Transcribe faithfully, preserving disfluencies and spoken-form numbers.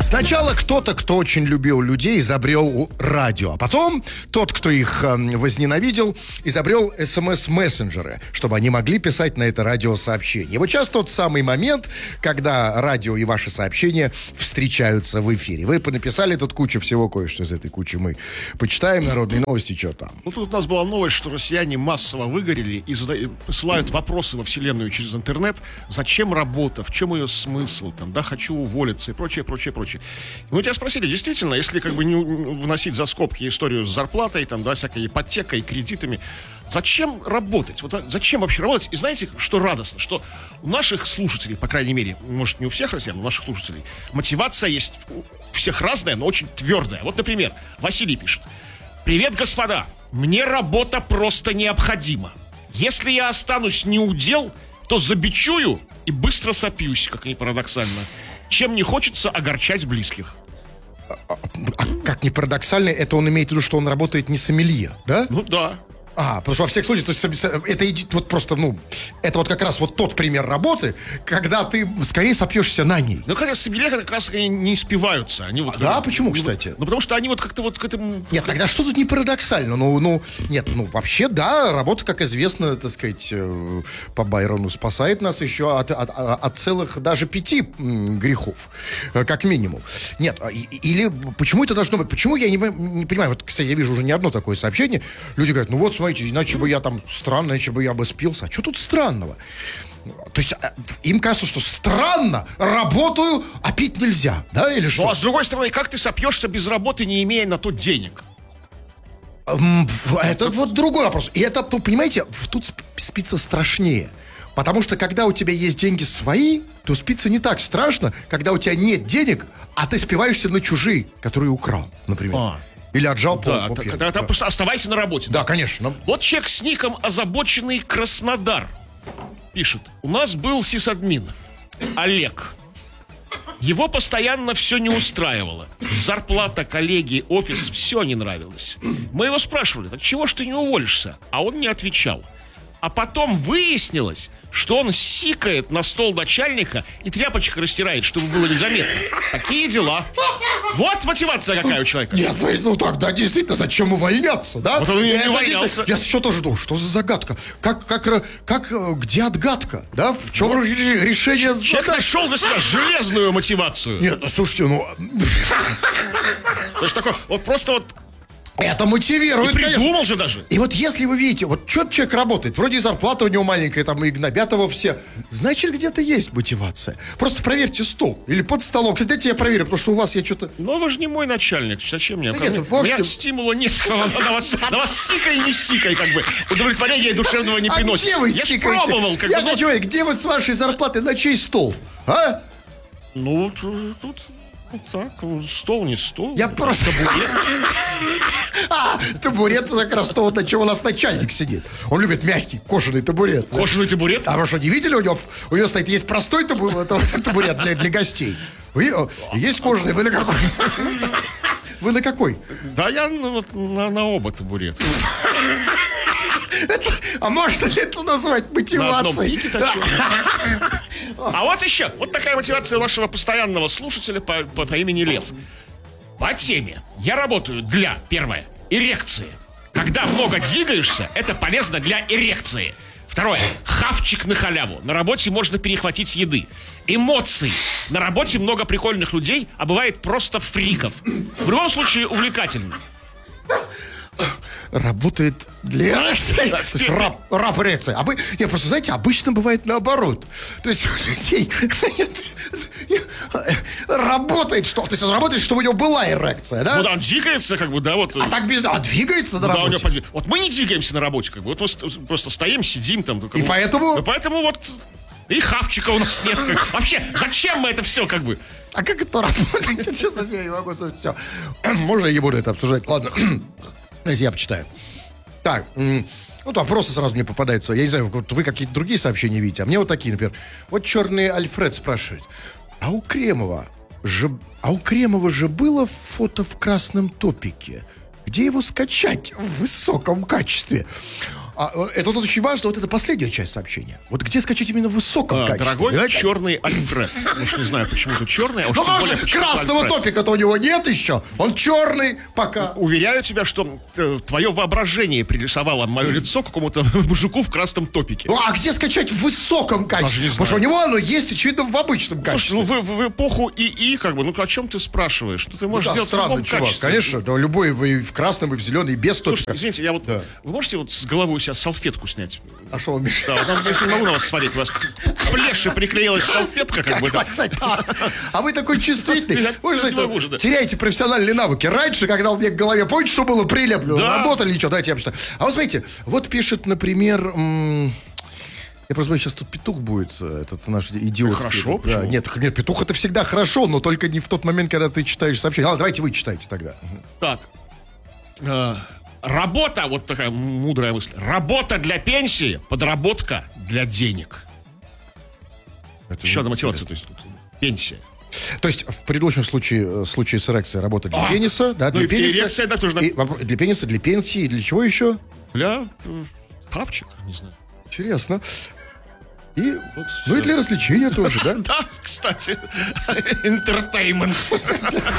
Сначала кто-то, кто очень любил людей, изобрел радио. А потом тот, кто их э, возненавидел, изобрел эс эм эс-мессенджеры, чтобы они могли писать на это радио сообщения. И вот сейчас тот самый момент, когда радио и ваши сообщения встречаются в эфире. Вы написали тут кучу всего, кое-что из этой кучи мы почитаем. Народные новости, что там? Ну, тут у нас была новость, что россияне массово выгорели и зада... посылают вопросы во Вселенную через интернет. Зачем работа? В чем ее смысл? Там, да, хочу уволиться и прочее, прочее, прочее. И мы тебя спросили, действительно, если как бы не вносить за скобки историю с зарплатой, там, да, всякой ипотекой, кредитами, зачем работать? Вот зачем вообще работать? И знаете, что радостно? Что у наших слушателей, по крайней мере, может, не у всех россиян, но у наших слушателей, мотивация есть у всех разная, но очень твердая. Вот, например, Василий пишет. Привет, господа. Мне работа просто необходима. Если я останусь неудел, то забичую и быстро сопьюсь, как ни парадоксально. Чем не хочется огорчать близких. А, а, а как ни парадоксально, это он имеет в виду, что он работает не сомелье, да? Ну да. А, потому что во всех случаях, то есть это вот просто, ну, это вот как раз вот тот пример работы, когда ты скорее сопьешься на ней. Ну, хотя сомелье как раз не испиваются. Они вот, а, да, как, почему, кстати? Ну, потому что они вот как-то вот к этому... Нет, тогда что тут не парадоксально? Ну, ну, нет, ну, вообще, да, работа, как известно, так сказать, по Байрону спасает нас еще от, от, от целых даже пяти грехов, как минимум. Нет, или почему это должно быть? Почему я не, не понимаю? Вот, кстати, я вижу уже не одно такое сообщение. Люди говорят, ну вот, смотрите, иначе бы я там странно, иначе бы я бы спился. А что тут странного? То есть им кажется, что странно, работаю, а пить нельзя, да, или что? Ну, а с другой стороны, как ты сопьешься без работы, не имея на то денег? Это вот другой вопрос. И это, понимаете, тут спиться страшнее. Потому что, когда у тебя есть деньги свои, то спиться не так страшно, когда у тебя нет денег, а ты спиваешься на чужие, которые украл, например. А. Или отжал пол. Да, так, да, да. Просто оставайся на работе. Да, да, конечно. Вот человек с ником озабоченный Краснодар пишет. У нас был сисадмин Олег. Его постоянно все не устраивало. Зарплата, коллеги, офис, все не нравилось. Мы его спрашивали, так чего ж ты не уволишься? А он не отвечал. А потом выяснилось, что он сикает на стол начальника и тряпочкой растирает, чтобы было незаметно. Такие дела. Вот мотивация какая у человека. Нет, ну тогда действительно, зачем увольняться, да? Вот он не увольнялся. Я еще тоже думал, что за загадка? Как, как, как, где отгадка? Да? В чем вот. решение задачи? Человек нашел для себя железную мотивацию. Нет, слушайте, ну... То есть такой, вот просто вот... Это мотивирует, и придумал конечно. же даже. И вот если вы видите, вот что человек работает, вроде и зарплата у него маленькая, там и гнобят его все, значит, где-то есть мотивация. Просто проверьте стол или под столом. Кстати, дайте я проверю, потому что у вас я что-то... Ну, вы же не мой начальник, зачем мне? Да нет, нет, у меня стимула нет, на вас, на вас сикай и не сикай, как бы. Удовлетворения душевного не приносит. А где вы я сикаете? пробовал, как я бы. хочу говорить, где вы с вашей зарплатой на чей стол? А? Ну, тут... Вот так, стол не стол. Я просто... Табурет. А, табурет это как раз то, на чем у нас начальник сидит. Он любит мягкий кожаный табурет. Кожаный табурет? А вы что, не видели у него? У него стоит, есть простой табурет для, для гостей. Есть кожаный, вы на какой? Вы на какой? Да я на, на, на оба табурета. Это, а можно ли это назвать мотивацией? А вот еще, вот такая мотивация нашего постоянного слушателя по, по, по имени Лев. По теме. Я работаю для, первое, эрекции. Когда много двигаешься, это полезно для эрекции. Второе, хавчик на халяву. На работе можно перехватить еды. Эмоции. На работе много прикольных людей, а бывает просто фриков. В любом случае увлекательно. Работает для эрекции. То есть раб, раб эрекции. А вы, я просто, знаете, обычно бывает наоборот. То есть у людей работает что? То есть он работает, чтобы у него была эрекция, да? Ну да, он двигается, как бы, да, вот. А так без... А двигается на да, работе? У него подвиг... Вот мы не двигаемся на работе, как бы. Вот мы просто стоим, сидим там. И поэтому... Ну, поэтому вот... И хавчика у нас нет. Как... Вообще, зачем мы это все, как бы? А как это работает? Честно, я не могу слушать все. Можно я не буду это обсуждать? Ладно. Давайте я почитаю. Так, вот вопросы сразу мне попадаются. Я не знаю, вот вы какие-то другие сообщения видите, а мне вот такие, например. Вот черный Альфред спрашивает. А у Кремова же, а у Кремова же было фото в красном топике. Где его скачать в высоком качестве? А, это тут очень важно, вот это последняя часть сообщения. Вот где скачать именно в высоком А, качестве? дорогой понимаете? черный Альфред. Уж не знаю, почему тут черный, а уж Ну, тем более, может, почему красного Альфред. топика-то у него нет еще. Он черный пока. Уверяю тебя, что э, твое воображение пририсовало мое лицо какому-то мужику в красном топике. Ну, а где скачать в высоком качестве? не Потому что у него оно есть, очевидно, в обычном Слушай, качестве. ну в, в- в эпоху ИИ, как бы, ну о чем ты спрашиваешь? Что ты можешь Да, сделать в странный любом чувак, качестве? конечно. Да, любой, вы и в красном, и в зеленом, и без Слушайте, топика. извините, я вот... Вы можете вот с головы у себя салфетку снять? А что вам мешает? Да, вот там, если не могу на вас смотреть, у вас к, к плеше приклеилась салфетка, как бы, да. Кстати, а, а вы такой чувствительный. Я Вы же не могу же, да. теряете профессиональные навыки. Раньше, когда у меня к голове, помните, что было прилеплено? Да. Работали что? Давайте я почитаю. А вот смотрите, вот пишет, например... м, Я просто думаю, сейчас тут петух будет, э, этот наш идиотский. Хорошо, Да, почему? нет, нет, петух это всегда хорошо, но только не в тот момент, когда ты читаешь сообщение. Ладно, давайте вы читайте тогда. Так. Э, Работа, вот такая мудрая мысль. Работа для пенсии, подработка для денег. Это Еще не- одна мотивация, то есть тут пенсия. То есть в предыдущем случае, э, случае с эрекцией работа для А, пениса, да, ну для и пениса. эрекция, да, тоже, да. И вопро- для пениса, для пенсии, и для чего еще? Для э, хавчик, не знаю. Интересно. И, Вот ну и всё. для развлечения тоже, да? Да, кстати, entertainment.